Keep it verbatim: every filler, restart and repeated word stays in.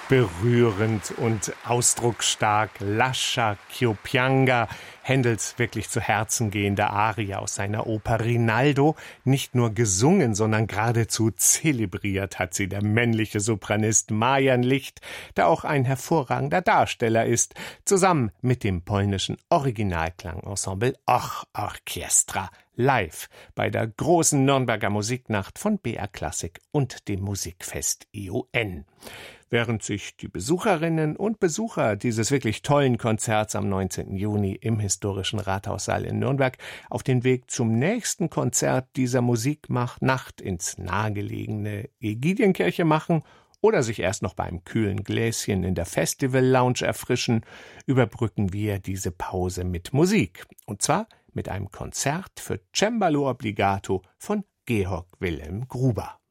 Berührend und ausdrucksstark, Lascia ch'io pianga, Händels wirklich zu Herzen gehende Arie aus seiner Oper Rinaldo. Nicht nur gesungen, sondern geradezu zelebriert hat sie der männliche Sopranist Marian Licht, der auch ein hervorragender Darsteller ist, zusammen mit dem polnischen Originalklangensemble Och Orchestra, live bei der großen Nürnberger Musiknacht von B R Klassik und dem Musikfest I O N. Während sich die Besucherinnen und Besucher dieses wirklich tollen Konzerts am neunzehnten Juni im historischen Rathaussaal in Nürnberg auf den Weg zum nächsten Konzert dieser Musiknacht ins nahegelegene Ägidienkirche machen oder sich erst noch beim kühlen Gläschen in der Festival Lounge erfrischen, überbrücken wir diese Pause mit Musik. Und zwar mit einem Konzert für Cembalo Obbligato von Georg Wilhelm Gruber.